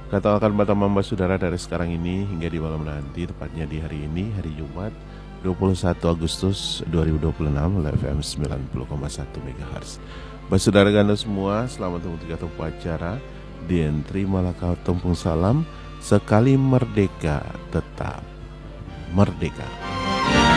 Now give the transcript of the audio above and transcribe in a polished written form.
Katakan Batam Mamba Saudara dari sekarang ini hingga di malam nanti, tepatnya di hari ini, hari Jumat 21 Agustus 2026, FM 90,1 MHz. Saudara ganda semua, selamat untuk tiga tempuh acara. Dan terimalah kau tempung salam, sekali merdeka tetap merdeka.